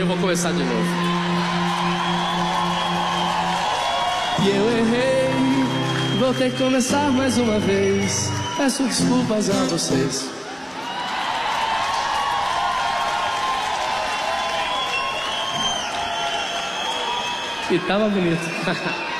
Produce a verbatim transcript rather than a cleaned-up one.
eu vou começar de novo. E eu errei, vou ter que começar mais uma vez. Peço desculpas a vocês. E tava bonito.